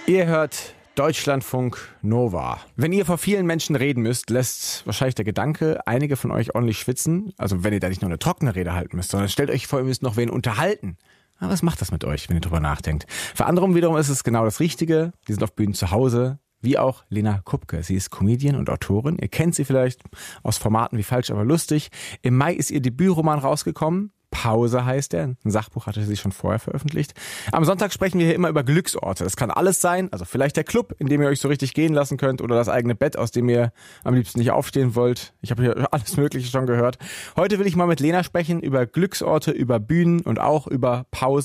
Ihr hört Deutschlandfunk Nova. Wenn ihr vor vielen Menschen reden müsst, lässt wahrscheinlich der Gedanke einige von euch ordentlich schwitzen. Also wenn ihr da nicht nur eine trockene Rede halten müsst, sondern stellt euch vor, ihr müsst noch wen unterhalten. Aber was macht das mit euch, wenn ihr drüber nachdenkt? Für andere wiederum ist es genau das Richtige. Die sind auf Bühnen zu Hause, wie auch Lena Kupke. Sie ist Comedian und Autorin. Ihr kennt sie vielleicht aus Formaten wie Falsch, aber lustig. Im Mai ist ihr Debütroman rausgekommen. Pause heißt er. Ein Sachbuch hatte sie schon vorher veröffentlicht. Am Sonntag sprechen wir hier immer über Glücksorte. Das kann alles sein. Also vielleicht der Club, in dem ihr euch so richtig gehen lassen könnt, oder das eigene Bett, aus dem ihr am liebsten nicht aufstehen wollt. Ich habe hier alles Mögliche schon gehört. Heute will ich mal mit Lena sprechen über Glücksorte, über Bühnen und auch über Pausen.